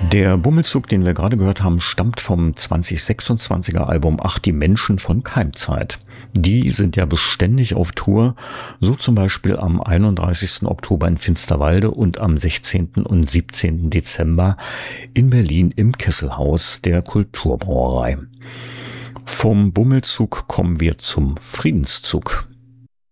Der Bummelzug, den wir gerade gehört haben, stammt vom 2026er Album Ach, die Menschen von Keimzeit. Die sind ja beständig auf Tour, so zum Beispiel am 31. Oktober in Finsterwalde und am 16. und 17. Dezember in Berlin im Kesselhaus der Kulturbrauerei. Vom Bummelzug kommen wir zum Friedenszug.